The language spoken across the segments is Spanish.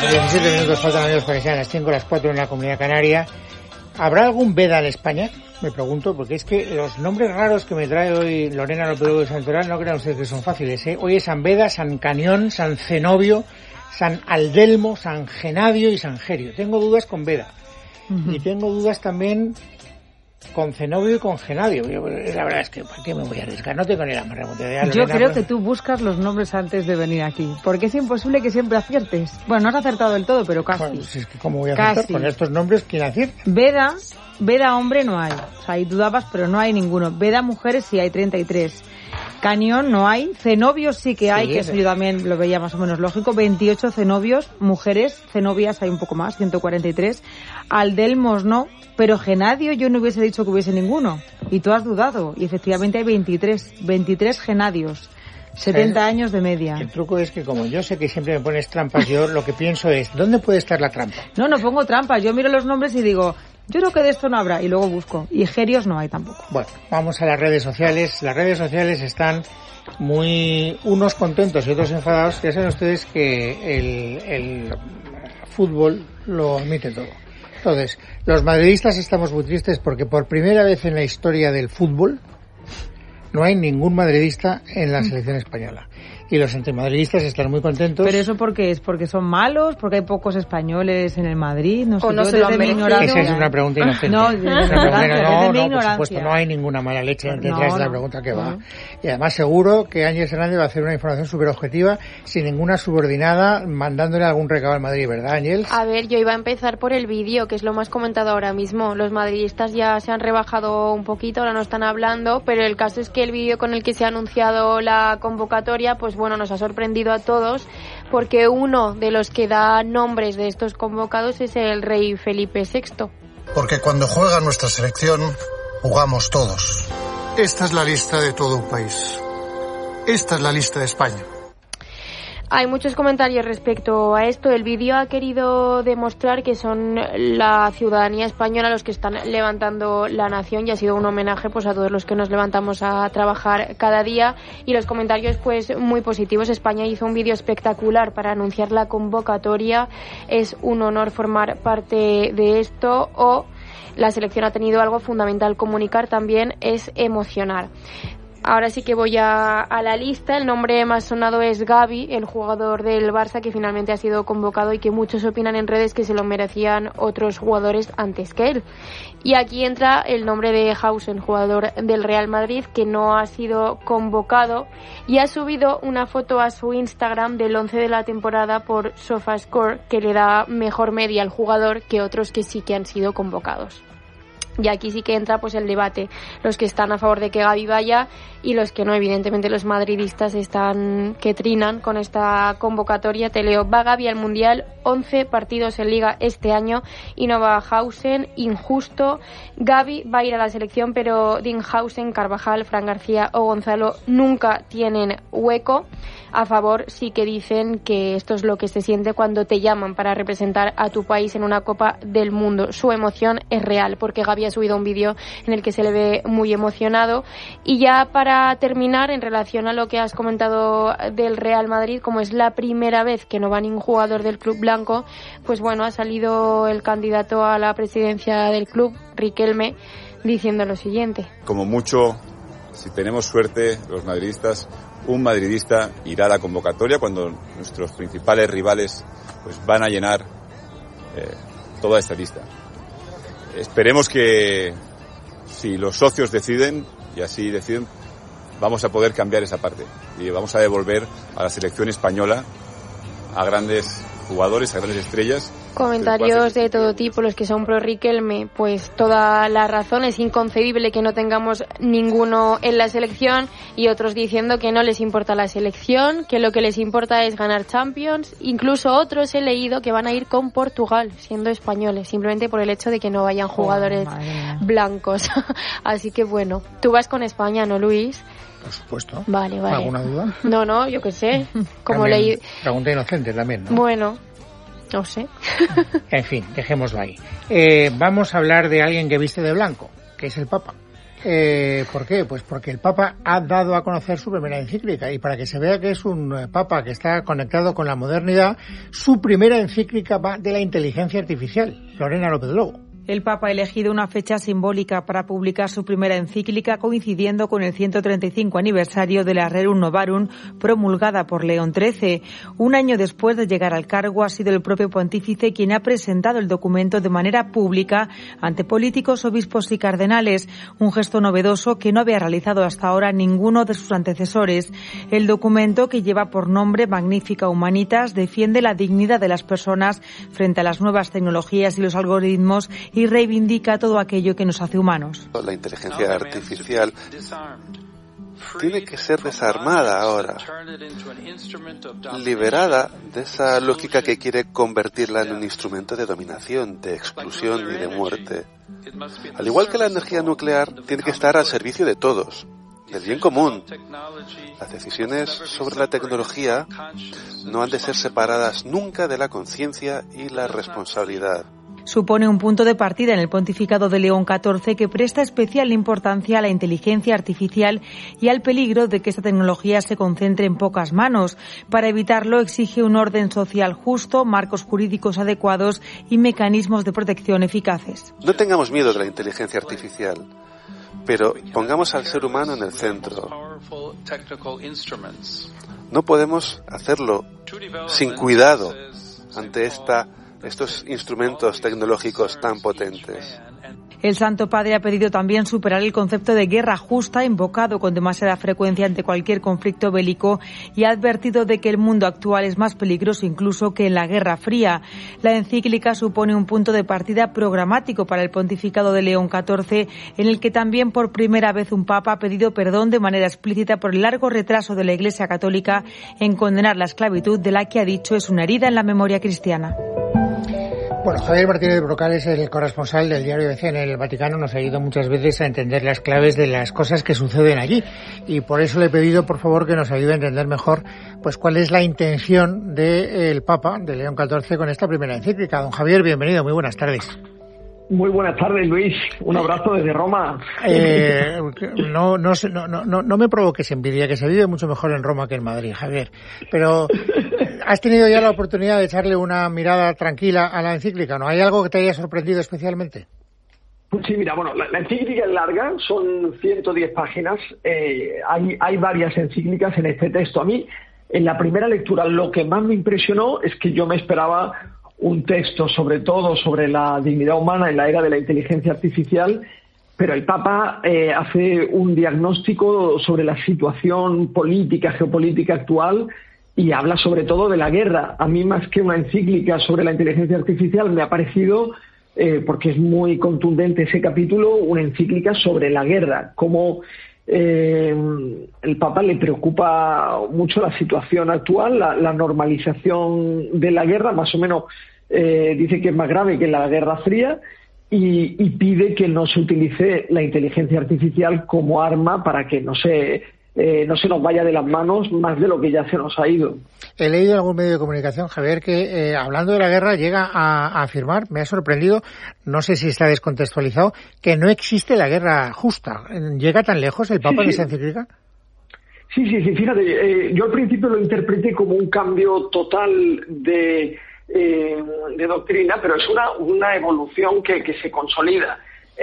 17 minutos faltan, amigos, para que sean las 5, las 4 en la Comunidad Canaria. ¿Habrá algún Veda en España? Me pregunto, porque es que los nombres raros que me trae hoy Lorena López de Santoral no crean ustedes que son fáciles, ¿eh? Hoy es San Beda, San Canión, San Zenobio, San Aldelmo, San Genadio y San Gerio. Tengo dudas con Beda. Y tengo dudas también con Zenobio y con Genadio. La verdad es que ¿para qué me voy a arriesgar? No tengo ni la más remota idea. Yo creo que tú buscas los nombres antes de venir aquí, porque es imposible que siempre aciertes. Bueno, no has acertado del todo, pero casi. Bueno, es que ¿cómo voy a acertar con estos nombres? ¿Quién acierta? Veda hombre no hay. O sea, ahí dudabas, pero no hay ninguno. Veda mujeres sí hay 33. Canión no hay. Cenobios sí que hay, que eso yo también lo veía más o menos lógico. 28 cenobios, mujeres. Cenobias hay un poco más, 143. Aldelmos no. Pero Genadio yo no hubiese dicho que hubiese ninguno. Y tú has dudado. Y efectivamente hay 23 Genadios. 70 años de media. El truco es que como yo sé que siempre me pones trampas, yo lo que pienso es, ¿dónde puede estar la trampa? No pongo trampas. Yo miro los nombres y digo, yo creo que de esto no habrá. Y luego busco. Y Gerios no hay tampoco. Bueno, vamos a las redes sociales. Las redes sociales están unos contentos y otros enfadados. Ya saben ustedes que el fútbol lo admite todo. Entonces, los madridistas estamos muy tristes porque por primera vez en la historia del fútbol no hay ningún madridista en la selección española. Y los antimadridistas están muy contentos. ¿Pero eso por qué es? ¿Porque son malos? ¿Porque hay pocos españoles en el Madrid? No sé, ¿o no se lo han merecido? Esa es una pregunta inocente. No, por supuesto, no hay ninguna mala leche detrás de la pregunta que va. Y además seguro que Ángel Hernández va a hacer una información súper objetiva, sin ninguna subordinada, mandándole algún recado al Madrid, ¿verdad, Ángel? A ver, yo iba a empezar por el vídeo, que es lo más comentado ahora mismo. Los madridistas ya se han rebajado un poquito, ahora no están hablando, pero el caso es que el vídeo con el que se ha anunciado la convocatoria, pues bueno, nos ha sorprendido a todos, porque uno de los que da nombres de estos convocados es el rey Felipe VI. Porque cuando juega nuestra selección, jugamos todos. Esta es la lista de todo un país. Esta es la lista de España. Hay muchos comentarios respecto a esto. El vídeo ha querido demostrar que son la ciudadanía española los que están levantando la nación, y ha sido un homenaje pues a todos los que nos levantamos a trabajar cada día. Y los comentarios pues muy positivos. España hizo un vídeo espectacular para anunciar la convocatoria. Es un honor formar parte de esto. O la selección ha tenido algo fundamental. Comunicar también es emocionar. Ahora sí que voy a la lista. El nombre más sonado es Gavi, el jugador del Barça que finalmente ha sido convocado y que muchos opinan en redes que se lo merecían otros jugadores antes que él. Y aquí entra el nombre de Hausen, jugador del Real Madrid, que no ha sido convocado y ha subido una foto a su Instagram del 11 de la temporada por SofaScore, que le da mejor media al jugador que otros que sí que han sido convocados. Y aquí sí que entra pues el debate, los que están a favor de que Gavi vaya y los que no. Evidentemente los madridistas están que trinan con esta convocatoria. Te leo: va Gavi al Mundial, 11 partidos en Liga este año y no va Hausen, injusto. Gavi va a ir a la selección, pero Dinghausen, Carvajal, Fran García o Gonzalo nunca tienen hueco. A favor sí que dicen que esto es lo que se siente cuando te llaman para representar a tu país en una Copa del Mundo. Su emoción es real, porque Gavi ha subido un vídeo en el que se le ve muy emocionado. Y ya para terminar, en relación a lo que has comentado del Real Madrid, como es la primera vez que no va ningún jugador del club blanco, pues bueno, ha salido el candidato a la presidencia del club, Riquelme, diciendo lo siguiente: como mucho, si tenemos suerte, los madridistas, un madridista irá a la convocatoria cuando nuestros principales rivales pues van a llenar toda esta lista. Esperemos que si los socios deciden, y así deciden, vamos a poder cambiar esa parte y vamos a devolver a la selección española a grandes jugadores, a grandes estrellas. Comentarios de todo tipo, los que son pro Riquelme, pues toda la razón, es inconcebible que no tengamos ninguno en la selección, y otros diciendo que no les importa la selección, que lo que les importa es ganar Champions. Incluso otros he leído que van a ir con Portugal, siendo españoles, simplemente por el hecho de que no vayan jugadores blancos. Así que bueno, tú vas con España, ¿no, Luis? Por supuesto. Vale. ¿Alguna duda? No, yo qué sé. Como también, leí. Pregunta inocente también, ¿no? Bueno, no sé. En fin, dejémoslo ahí. Vamos a hablar de alguien que viste de blanco, que es el Papa. ¿Por qué? Pues porque el Papa ha dado a conocer su primera encíclica, y para que se vea que es un Papa que está conectado con la modernidad, su primera encíclica va de la inteligencia artificial. Lorena López Lobo. El Papa ha elegido una fecha simbólica para publicar su primera encíclica, coincidiendo con el 135 aniversario de la Rerum Novarum promulgada por León XIII. Un año después de llegar al cargo, ha sido el propio pontífice quien ha presentado el documento de manera pública ante políticos, obispos y cardenales, un gesto novedoso que no había realizado hasta ahora ninguno de sus antecesores. El documento, que lleva por nombre Magnificat Humanitas, defiende la dignidad de las personas frente a las nuevas tecnologías y los algoritmos y reivindica todo aquello que nos hace humanos. La inteligencia artificial tiene que ser desarmada ahora, liberada de esa lógica que quiere convertirla en un instrumento de dominación, de exclusión y de muerte. Al igual que la energía nuclear, tiene que estar al servicio de todos, del bien común. Las decisiones sobre la tecnología no han de ser separadas nunca de la conciencia y la responsabilidad. Supone un punto de partida en el pontificado de León XIV, que presta especial importancia a la inteligencia artificial y al peligro de que esta tecnología se concentre en pocas manos. Para evitarlo, exige un orden social justo, marcos jurídicos adecuados y mecanismos de protección eficaces. No tengamos miedo de la inteligencia artificial, pero pongamos al ser humano en el centro. No podemos hacerlo sin cuidado ante estos instrumentos tecnológicos tan potentes. El Santo Padre ha pedido también superar el concepto de guerra justa, invocado con demasiada frecuencia ante cualquier conflicto bélico, y ha advertido de que el mundo actual es más peligroso incluso que en la Guerra Fría. La encíclica supone un punto de partida programático para el pontificado de León XIV, en el que también por primera vez un Papa ha pedido perdón de manera explícita por el largo retraso de la Iglesia Católica en condenar la esclavitud, de la que ha dicho es una herida en la memoria cristiana. Bueno, Javier Martínez Brocal es el corresponsal del diario ABC en el Vaticano. Nos ha ayudado muchas veces a entender las claves de las cosas que suceden allí, y por eso le he pedido, por favor, que nos ayude a entender mejor pues cuál es la intención del Papa, de León XIV, con esta primera encíclica. Don Javier, bienvenido, muy buenas tardes. Muy buenas tardes, Luis. Un abrazo desde Roma. No me provoques envidia, que se vive mucho mejor en Roma que en Madrid, Javier. Pero ¿has tenido ya la oportunidad de echarle una mirada tranquila a la encíclica? ¿No hay algo que te haya sorprendido especialmente? Sí, mira, bueno, la encíclica es larga, son 110 páginas. Hay varias encíclicas en este texto. A mí, en la primera lectura, lo que más me impresionó es que yo me esperaba un texto sobre todo sobre la dignidad humana en la era de la inteligencia artificial, pero el Papa hace un diagnóstico sobre la situación política, geopolítica actual, y habla sobre todo de la guerra. A mí, más que una encíclica sobre la inteligencia artificial, me ha parecido, porque es muy contundente ese capítulo, una encíclica sobre la guerra, cómo el Papa le preocupa mucho la situación actual, la normalización de la guerra, más o menos dice que es más grave que la Guerra Fría, y pide que no se utilice la inteligencia artificial como arma para que no se nos vaya de las manos más de lo que ya se nos ha ido. He leído en algún medio de comunicación, Javier, que hablando de la guerra llega a afirmar, me ha sorprendido, no sé si está descontextualizado, que no existe la guerra justa. ¿Llega tan lejos el Papa en esa encíclica? Sí, fíjate, yo al principio lo interpreté como un cambio total de doctrina, pero es una evolución que se consolida.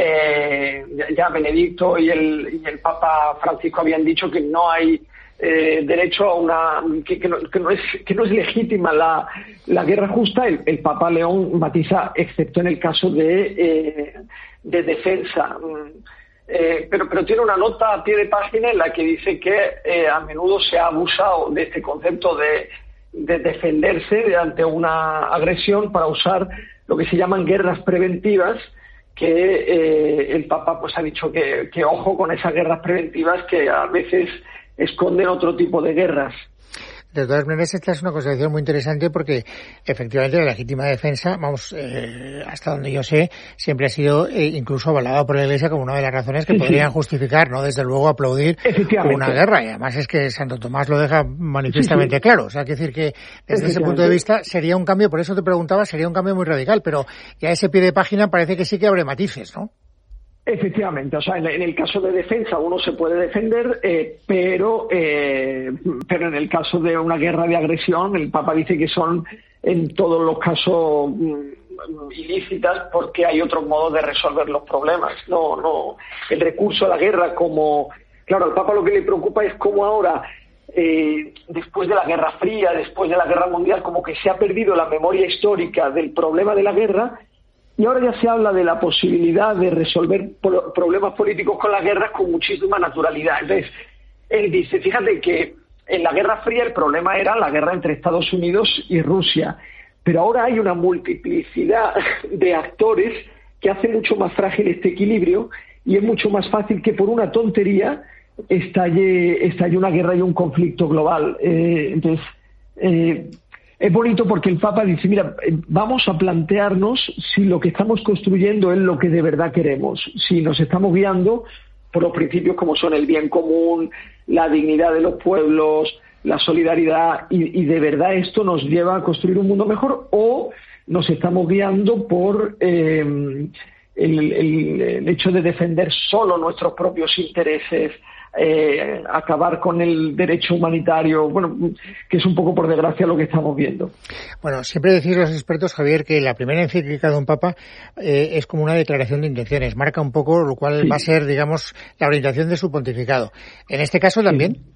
Ya Benedicto y el Papa Francisco habían dicho que no hay derecho a que no es legítima la guerra justa. El Papa León matiza, excepto en el caso de defensa. Pero tiene una nota a pie de página en la que dice que a menudo se ha abusado de este concepto de defenderse ante una agresión para usar lo que se llaman guerras preventivas, que el Papa pues ha dicho que ojo con esas guerras preventivas que a veces esconden otro tipo de guerras. De todas maneras, esta es una consideración muy interesante porque efectivamente la legítima defensa, hasta donde yo sé, siempre ha sido incluso avalada por la Iglesia como una de las razones que podrían justificar, no desde luego aplaudir una guerra. Y además es que Santo Tomás lo deja manifiestamente claro. O sea, hay que decir que desde ese punto de vista sería un cambio, por eso te preguntaba, sería un cambio muy radical, pero ya ese pie de página parece que sí que abre matices, ¿no? Efectivamente, o sea, en el caso de defensa uno se puede defender, pero en el caso de una guerra de agresión, el Papa dice que son en todos los casos ilícitas porque hay otros modos de resolver los problemas. No, el recurso a la guerra como... Claro, al Papa lo que le preocupa es cómo ahora, después de la Guerra Fría, después de la Guerra Mundial, como que se ha perdido la memoria histórica del problema de la guerra. Y ahora ya se habla de la posibilidad de resolver problemas políticos con las guerras con muchísima naturalidad. Entonces, él dice, fíjate que en la Guerra Fría el problema era la guerra entre Estados Unidos y Rusia, pero ahora hay una multiplicidad de actores que hace mucho más frágil este equilibrio y es mucho más fácil que por una tontería estalle una guerra y un conflicto global. Entonces, es bonito porque el Papa dice, mira, vamos a plantearnos si lo que estamos construyendo es lo que de verdad queremos, si nos estamos guiando por los principios como son el bien común, la dignidad de los pueblos, la solidaridad, y de verdad esto nos lleva a construir un mundo mejor, o nos estamos guiando por el hecho de defender solo nuestros propios intereses, acabar con el derecho humanitario, bueno, que es un poco por desgracia lo que estamos viendo. Bueno, siempre decís los expertos, Javier, que la primera encíclica de un papa es como una declaración de intenciones, marca un poco lo cual va a ser, digamos, la orientación de su pontificado. En este caso también. Sí.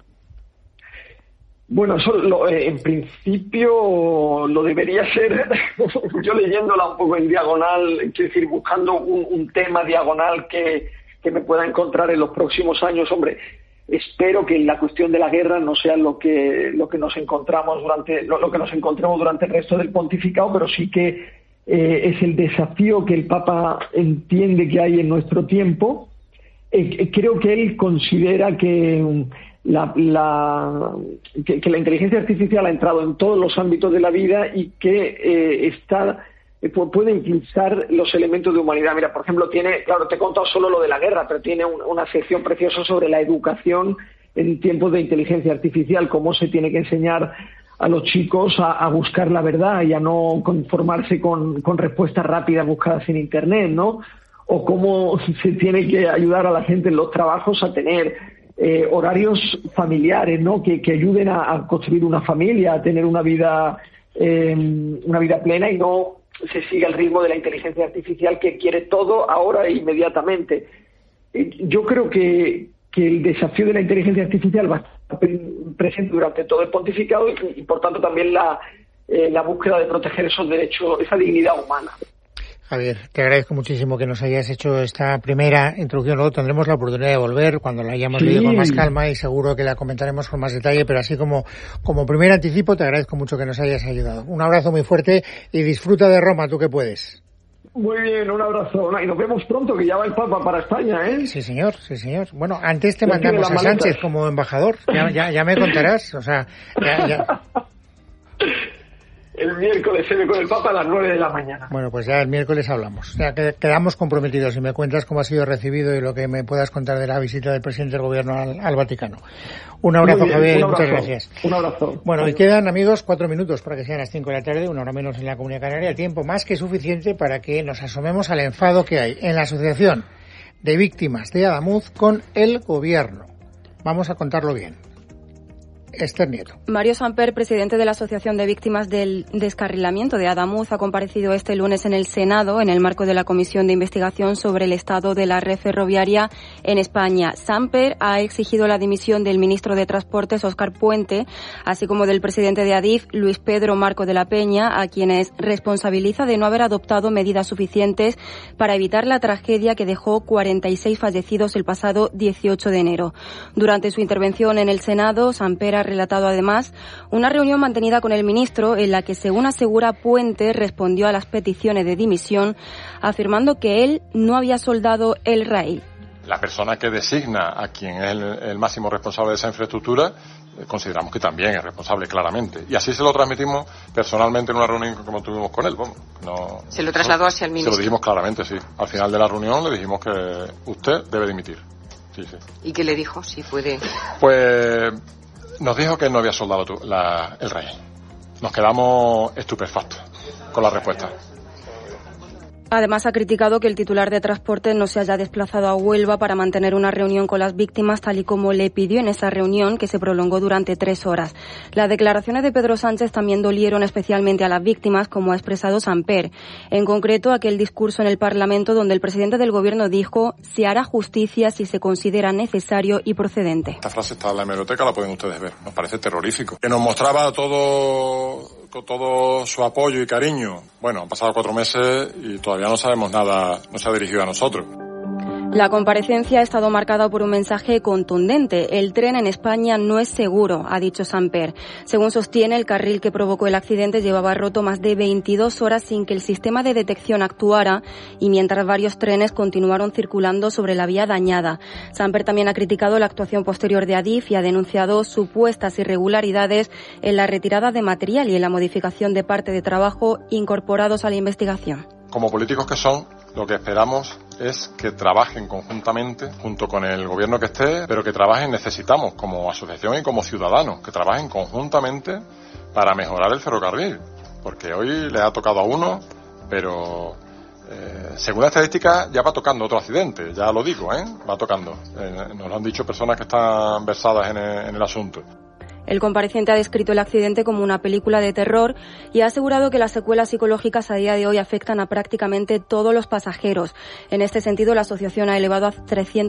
Bueno, eso en principio lo debería ser, yo leyéndola un poco en diagonal, quiero decir, buscando un tema diagonal que me pueda encontrar en los próximos años. Hombre, espero que la cuestión de la guerra no sea lo que nos encontramos lo que nos encontremos durante el resto del pontificado, pero sí que es el desafío que el Papa entiende que hay en nuestro tiempo. Creo que él considera que la inteligencia artificial ha entrado en todos los ámbitos de la vida y que puede utilizar los elementos de humanidad. Mira, por ejemplo, claro, te he contado solo lo de la guerra, pero tiene una sección preciosa sobre la educación en tiempos de inteligencia artificial, cómo se tiene que enseñar a los chicos a buscar la verdad y a no conformarse con respuestas rápidas buscadas en Internet, ¿no? O cómo se tiene que ayudar a la gente en los trabajos a tener horarios familiares, ¿no? Que ayuden a construir una familia, a tener una vida plena y no se siga el ritmo de la inteligencia artificial que quiere todo ahora e inmediatamente. Yo creo que el desafío de la inteligencia artificial va a estar presente durante todo el pontificado y por tanto también la búsqueda de proteger esos derechos, esa dignidad humana. Javier, te agradezco muchísimo que nos hayas hecho esta primera introducción. Luego tendremos la oportunidad de volver cuando la hayamos leído con más calma y seguro que la comentaremos con más detalle, pero así como primer anticipo te agradezco mucho que nos hayas ayudado. Un abrazo muy fuerte y disfruta de Roma, tú que puedes. Muy bien, un abrazo. Y nos vemos pronto, que ya va el Papa para España, ¿eh? Sí, señor, sí, señor. Bueno, antes te mandamos a Sánchez como embajador. Ya me contarás. O sea, ya. El miércoles se ve con el Papa a las 9 de la mañana. Bueno, pues ya el miércoles hablamos. O sea, quedamos comprometidos y me cuentas cómo ha sido recibido y lo que me puedas contar de la visita del presidente del gobierno al Vaticano. Un abrazo, Javier, y muchas gracias. Un abrazo. Bueno, y quedan, amigos, 4 minutos para que sean las 5 de la tarde, 1 hora menos en la Comunidad Canaria, tiempo más que suficiente para que nos asomemos al enfado que hay en la Asociación de Víctimas de Adamuz con el gobierno. Vamos a contarlo bien. Esther Nieto. Mario Samper, presidente de la Asociación de Víctimas del Descarrilamiento de Adamuz, ha comparecido este lunes en el Senado en el marco de la Comisión de Investigación sobre el estado de la red ferroviaria en España. Samper ha exigido la dimisión del ministro de Transportes, Óscar Puente, así como del presidente de Adif, Luis Pedro Marco de la Peña, a quienes responsabiliza de no haber adoptado medidas suficientes para evitar la tragedia que dejó 46 fallecidos el pasado 18 de enero. Durante su intervención en el Senado, Samper ha relatado además una reunión mantenida con el ministro en la que, según asegura Puente, respondió a las peticiones de dimisión, afirmando que él no había soldado el rail. La persona que designa a quien es el máximo responsable de esa infraestructura, consideramos que también es responsable claramente. Y así se lo transmitimos personalmente en una reunión como tuvimos con él. Bueno, se lo trasladó hacia el ministro. Se lo dijimos claramente, sí. Al final de la reunión le dijimos que usted debe dimitir. Sí. ¿Y qué le dijo? Si puede. Pues nos dijo que no había soldado el rey. Nos quedamos estupefactos con la respuesta. Además, ha criticado que el titular de Transporte no se haya desplazado a Huelva para mantener una reunión con las víctimas, tal y como le pidió en esa reunión, que se prolongó durante 3 horas. Las declaraciones de Pedro Sánchez también dolieron especialmente a las víctimas, como ha expresado Samper. En concreto, aquel discurso en el Parlamento donde el presidente del Gobierno dijo: se hará justicia si se considera necesario y procedente. Esta frase está en la hemeroteca, la pueden ustedes ver. Nos parece terrorífico. Que nos mostraba todo su apoyo y cariño. Bueno, han pasado 4 meses y todavía no sabemos nada, no se ha dirigido a nosotros. La comparecencia ha estado marcada por un mensaje contundente. El tren en España no es seguro, ha dicho Samper. Según sostiene, el carril que provocó el accidente llevaba roto más de 22 horas sin que el sistema de detección actuara y mientras varios trenes continuaron circulando sobre la vía dañada. Samper también ha criticado la actuación posterior de Adif y ha denunciado supuestas irregularidades en la retirada de material y en la modificación de parte de trabajo incorporados a la investigación. Como políticos que son, lo que esperamos es que trabajen conjuntamente, junto con el gobierno que esté, pero que trabajen, necesitamos como asociación y como ciudadanos, que trabajen conjuntamente para mejorar el ferrocarril, porque hoy le ha tocado a uno, pero según la estadística ya va tocando otro accidente, ya lo digo, va tocando. Nos lo han dicho personas que están versadas en el asunto. El compareciente ha descrito el accidente como una película de terror y ha asegurado que las secuelas psicológicas a día de hoy afectan a prácticamente todos los pasajeros. En este sentido, la asociación ha elevado a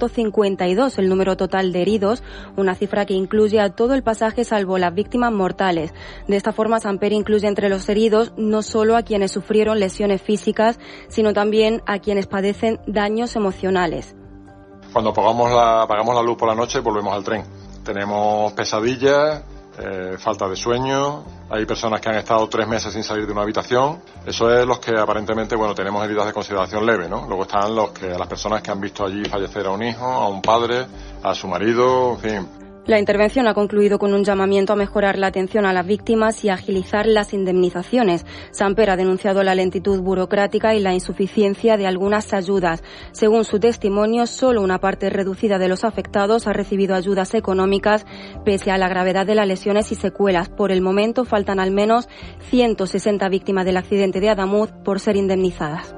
352 el número total de heridos, una cifra que incluye a todo el pasaje salvo las víctimas mortales. De esta forma, Samper incluye entre los heridos no solo a quienes sufrieron lesiones físicas, sino también a quienes padecen daños emocionales. Cuando apagamos la luz por la noche, volvemos al tren. Tenemos pesadillas, falta de sueño, hay personas que han estado 3 meses sin salir de una habitación. Eso es los que aparentemente, tenemos heridas de consideración leve, ¿no? Luego están las personas que han visto allí fallecer a un hijo, a un padre, a su marido, en fin. La intervención ha concluido con un llamamiento a mejorar la atención a las víctimas y a agilizar las indemnizaciones. Samper ha denunciado la lentitud burocrática y la insuficiencia de algunas ayudas. Según su testimonio, solo una parte reducida de los afectados ha recibido ayudas económicas, pese a la gravedad de las lesiones y secuelas. Por el momento, faltan al menos 160 víctimas del accidente de Adamuz por ser indemnizadas.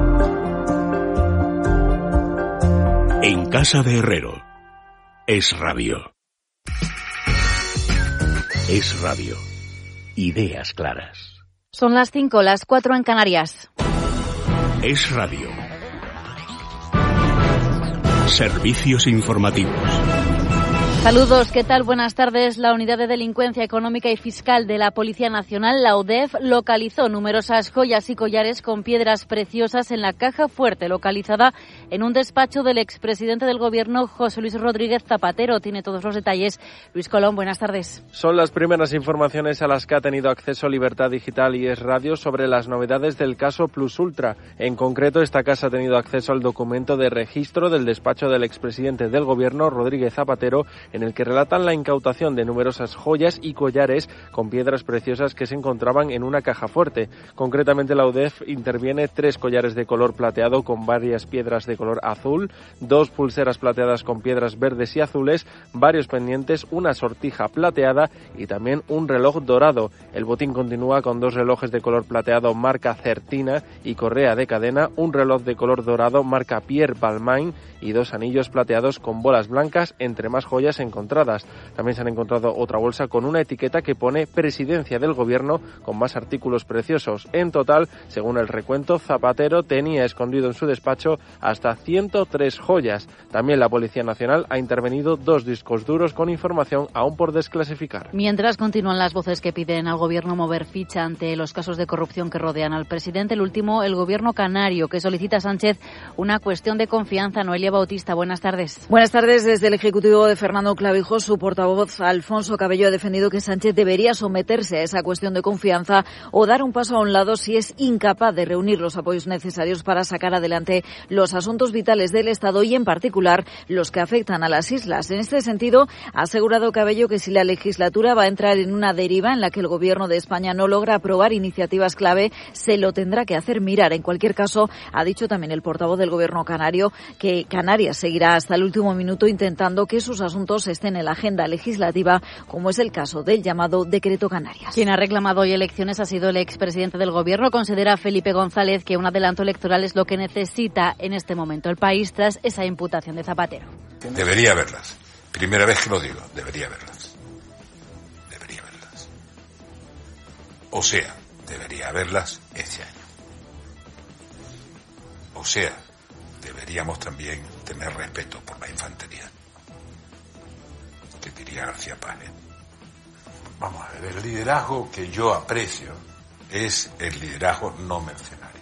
En casa de Herrero, Es Radio. Es Radio. Ideas claras. Son las 5, las 4 en Canarias. Es Radio. Servicios informativos. Saludos, ¿qué tal? Buenas tardes. La Unidad de Delincuencia Económica y Fiscal de la Policía Nacional, la UDEF, localizó numerosas joyas y collares con piedras preciosas en la caja fuerte, localizada en un despacho del expresidente del Gobierno, José Luis Rodríguez Zapatero. Tiene todos los detalles. Luis Colón, buenas tardes. Son las primeras informaciones a las que ha tenido acceso Libertad Digital y Es Radio sobre las novedades del caso Plus Ultra. En concreto, esta casa ha tenido acceso al documento de registro del despacho del expresidente del Gobierno, Rodríguez Zapatero, en el que relatan la incautación de numerosas joyas y collares con piedras preciosas que se encontraban en una caja fuerte. Concretamente, la UDEF interviene 3 collares de color plateado con varias piedras de color azul, 2 pulseras plateadas con piedras verdes y azules, varios pendientes, una sortija plateada y también un reloj dorado. El botín continúa con 2 relojes de color plateado marca Certina y correa de cadena, un reloj de color dorado marca Pierre Balmain y 2 anillos plateados con bolas blancas, entre más joyas encontradas. También se han encontrado otra bolsa con una etiqueta que pone Presidencia del Gobierno con más artículos preciosos. En total, según el recuento, Zapatero tenía escondido en su despacho hasta 103 joyas. También la Policía Nacional ha intervenido 2 discos duros con información aún por desclasificar. Mientras continúan las voces que piden al Gobierno mover ficha ante los casos de corrupción que rodean al presidente, el último, el Gobierno canario, que solicita a Sánchez una cuestión de confianza. Noelia Bautista, buenas tardes. Buenas tardes. Desde el Ejecutivo de Fernando Clavijo, su portavoz Alfonso Cabello ha defendido que Sánchez debería someterse a esa cuestión de confianza o dar un paso a un lado si es incapaz de reunir los apoyos necesarios para sacar adelante los asuntos vitales del Estado y, en particular, los que afectan a las islas. En este sentido, ha asegurado Cabello que si la legislatura va a entrar en una deriva en la que el Gobierno de España no logra aprobar iniciativas clave, se lo tendrá que hacer mirar. En cualquier caso, ha dicho también el portavoz del Gobierno canario que Canarias seguirá hasta el último minuto intentando que sus asuntos asuntos estén en la agenda legislativa, como es el caso del llamado Decreto Canarias. Quien ha reclamado hoy elecciones ha sido el expresidente del Gobierno. Considera Felipe González que un adelanto electoral es lo que necesita en este momento el país tras esa imputación de Zapatero. Debería haberlas. Primera vez que lo digo, debería haberlas. O sea, debería haberlas este año. O sea, deberíamos también tener respeto por la infantería. ¿Qué diría García Páez? Vamos a ver, el liderazgo que yo aprecio es el liderazgo no mercenario.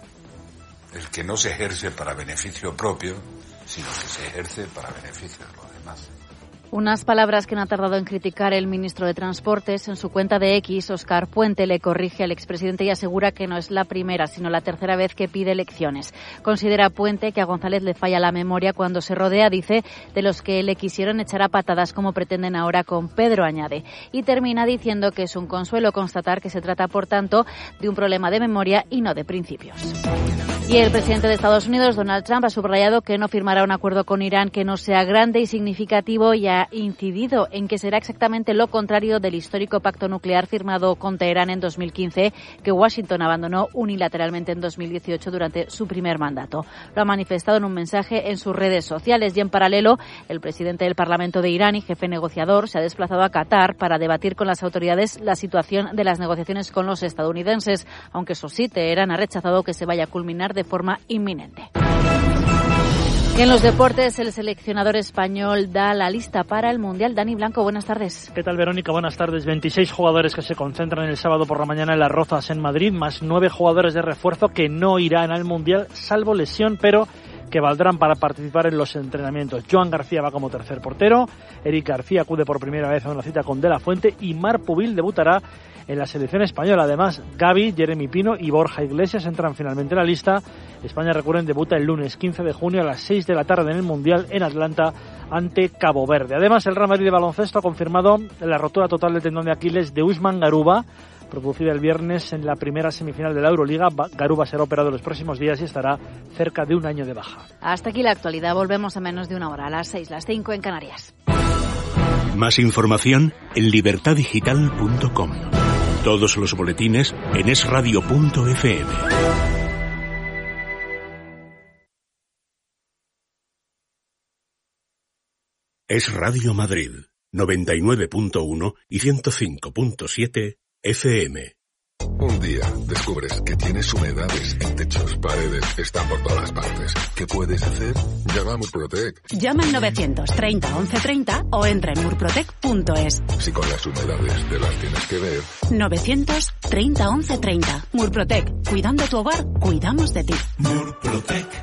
El que no se ejerce para beneficio propio, sino que se ejerce para beneficio de los demás. Unas palabras que no ha tardado en criticar el ministro de Transportes. En su cuenta de X, Óscar Puente le corrige al expresidente y asegura que no es la primera, sino la tercera vez que pide elecciones. Considera Puente que a González le falla la memoria cuando se rodea, dice, de los que le quisieron echar a patadas como pretenden ahora con Pedro, añade. Y termina diciendo que es un consuelo constatar que se trata, por tanto, de un problema de memoria y no de principios. Y el presidente de Estados Unidos, Donald Trump, ha subrayado que no firmará un acuerdo con Irán que no sea grande y significativo y ha incidido en que será exactamente lo contrario del histórico pacto nuclear firmado con Teherán en 2015, que Washington abandonó unilateralmente en 2018 durante su primer mandato. Lo ha manifestado en un mensaje en sus redes sociales y, en paralelo, el presidente del Parlamento de Irán y jefe negociador se ha desplazado a Qatar para debatir con las autoridades la situación de las negociaciones con los estadounidenses, aunque eso sí, Teherán ha rechazado que se vaya a culminar de forma inminente. Y en los deportes, el seleccionador español da la lista para el Mundial. Dani Blanco, buenas tardes. ¿Qué tal, Verónica? Buenas tardes. 26 jugadores que se concentran el sábado por la mañana en Las Rozas, en Madrid, más 9 jugadores de refuerzo que no irán al Mundial, salvo lesión, pero que valdrán para participar en los entrenamientos. Joan García va como tercer portero, Eric García acude por primera vez a una cita con De La Fuente y Marc Pubil debutará en la selección española. Además, Gavi, Jeremy Pino y Borja Iglesias entran finalmente en la lista. España, recuerden, debuta el lunes 15 de junio a las 6 de la tarde en el Mundial en Atlanta ante Cabo Verde. Además, el Real Madrid de baloncesto ha confirmado la rotura total del tendón de Aquiles de Usman Garuba, producida el viernes en la primera semifinal de la Euroliga. Garuba será operado en los próximos días y estará cerca de un año de baja. Hasta aquí la actualidad. Volvemos a menos de una hora, a las 6, las 5 en Canarias. Más información en libertadigital.com. Todos los boletines en esradio.fm. Es Radio Madrid, 99.1 y 105.7 FM. Un día descubres que tienes humedades en techos, paredes, están por todas partes. ¿Qué puedes hacer? Llama a Murprotec. Llama al 930 1130 o entra en murprotec.es. Si con las humedades te las tienes que ver. 930 1130. Murprotec. Cuidando tu hogar, cuidamos de ti. Murprotec.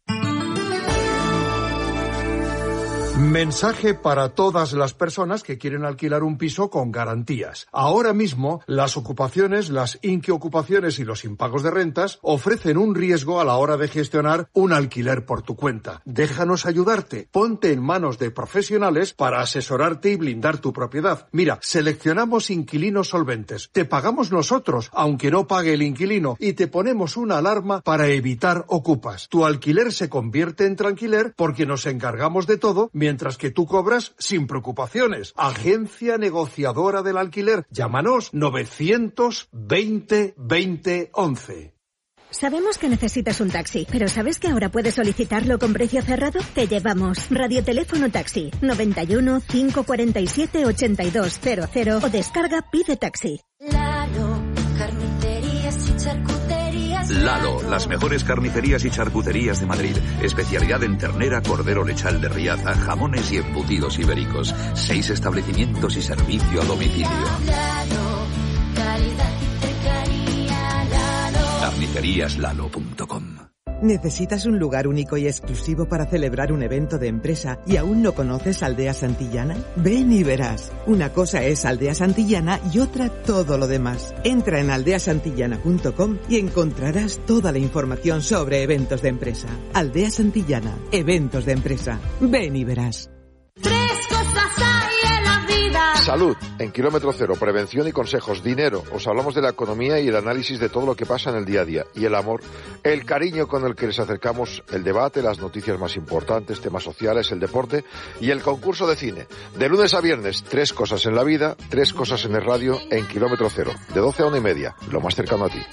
Mensaje para todas las personas que quieren alquilar un piso con garantías. Ahora mismo, las ocupaciones, las inquiocupaciones y los impagos de rentas ofrecen un riesgo a la hora de gestionar un alquiler por tu cuenta. Déjanos ayudarte. Ponte en manos de profesionales para asesorarte y blindar tu propiedad. Mira, seleccionamos inquilinos solventes. Te pagamos nosotros, aunque no pague el inquilino, y te ponemos una alarma para evitar ocupas. Tu alquiler se convierte en tranquiler porque nos encargamos de todo, mientras que tú cobras sin preocupaciones. Agencia negociadora del alquiler. Llámanos 920 20 11. Sabemos que necesitas un taxi, pero ¿sabes que ahora puedes solicitarlo con precio cerrado? Te llevamos. Radioteléfono Taxi 91 547 8200 o descarga Pide Taxi. Lalo, carnicerías y charcuterías. Lalo, las mejores carnicerías y charcuterías de Madrid. Especialidad en ternera, cordero lechal de Riaza, jamones y embutidos ibéricos. 6 establecimientos y servicio a domicilio. Lalo, calidad y cercanía. Lalo. Carniceríaslalo.com. ¿Necesitas un lugar único y exclusivo para celebrar un evento de empresa y aún no conoces Aldea Santillana? Ven y verás. Una cosa es Aldea Santillana y otra todo lo demás. Entra en aldeasantillana.com y encontrarás toda la información sobre eventos de empresa. Aldea Santillana, eventos de empresa. Ven y verás. 3 cosas hay en la vida. Salud, en Kilómetro Cero, prevención y consejos. Dinero, os hablamos de la economía y el análisis de todo lo que pasa en el día a día. Y el amor, el cariño con el que les acercamos el debate, las noticias más importantes, temas sociales, el deporte y el concurso de cine. De lunes a viernes, 3 cosas en la vida, 3 cosas en el radio, en Kilómetro Cero, de 12 a 1:30, lo más cercano a ti.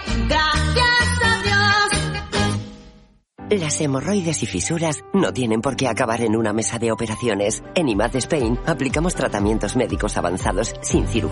Las hemorroides y fisuras no tienen por qué acabar en una mesa de operaciones. En IMAD Spain aplicamos tratamientos médicos avanzados sin cirugía